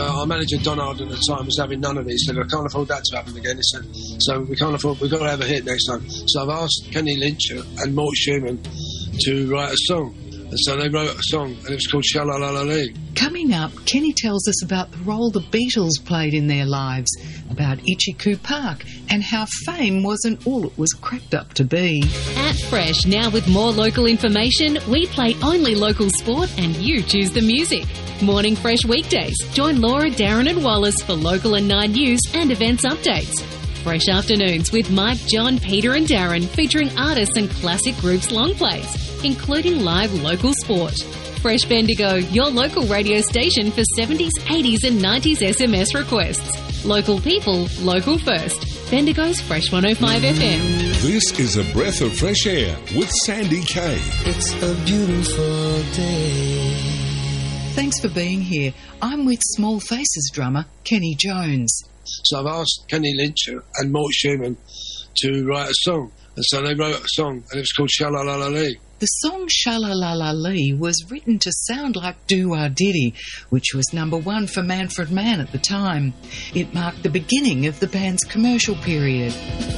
our manager, Don Arden, at the time, was having none of it. He said, I can't afford that to happen again. He said, so we've got to have a hit next time. So I've asked Kenny Lynch and Mort Schumann to write a song. And so they wrote a song, and it was called Sha-La-La-La-Lee. Coming up, Kenny tells us about the role the Beatles played in their lives, about Itchy Park, and how fame wasn't all it was cracked up to be. At Fresh, now with more local information, we play only local sport and you choose the music. Morning Fresh weekdays. Join Laura, Darren and Wallace for local and 9 news and events updates. Fresh afternoons with Mike, John, Peter and Darren, featuring artists and classic groups' long plays, including live local sport. Fresh Bendigo, your local radio station for 70s, 80s and 90s SMS requests. Local people, local first. Bendigo's Fresh 105 FM. This is a breath of fresh air with Sandy Kay. It's a beautiful day. Thanks for being here. I'm with Small Faces drummer Kenny Jones. So I've asked Kenny Lynch and Mort Schumann to write a song. And so they wrote a song, and it was called Sha-La-La-La-Lee. The song Sha-La-La-La-Lee was written to sound like Do-Wah-Diddy, which was number 1 for Manfred Mann at the time. It marked the beginning of the band's commercial period.